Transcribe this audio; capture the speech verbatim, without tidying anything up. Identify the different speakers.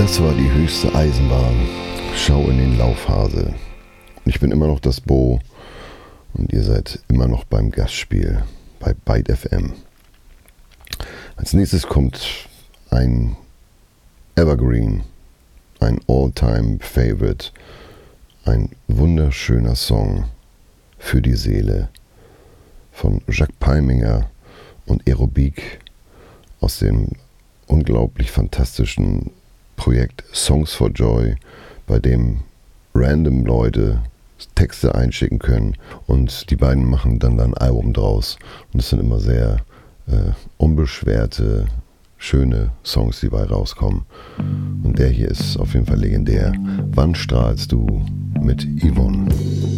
Speaker 1: Das war die höchste Eisenbahn. Schau in den Laufhase. Ich bin immer noch das Bo und ihr seid immer noch beim Gastspiel bei Byte F M. Als nächstes kommt ein Evergreen, ein All-Time-Favorite, ein wunderschöner Song für die Seele von Jacques Palminger und Aerobic aus dem unglaublich fantastischen Projekt Songs for Joy, bei dem random Leute Texte einschicken können und die beiden machen dann ein Album draus. Und es sind immer sehr äh, unbeschwerte, schöne Songs, die bei rauskommen. Und der hier ist auf jeden Fall legendär. Wann strahlst du mit Yvonne?